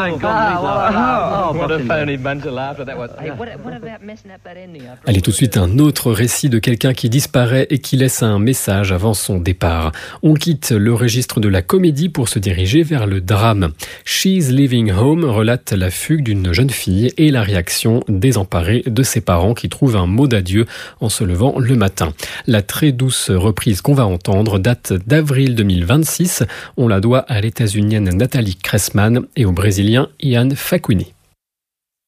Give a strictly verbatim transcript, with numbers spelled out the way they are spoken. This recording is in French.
my God. Ah, Oh, what a Boston. phony bunch of laughter that was. Hey, what, what about messing up that ending after Allez, all tout de the- suite, un autre récit de quelqu'un qui disparaît et qui laisse un message avant son départ. On quitte le registre de la comédie pour se diriger vers le drame. She's Leaving Home relate la fugue d'une jeune fille et la réaction désemparée de ses parents qui trouvent un mot d'adieu en se levant le matin. La très douce reprise qu'on va entendre date d'avril deux mille vingt-six. On la doit à l'états-unienne Nathalie Cressman et au brésilien Ian Facquini.